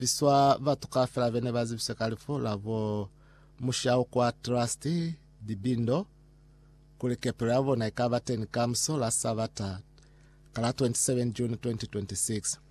Viswa vatukafela vene vazivise kalifo lavo mushao kwa trustee dibindo kulikepelavo na ikava 10 kamso la savata kala 27 June 2026.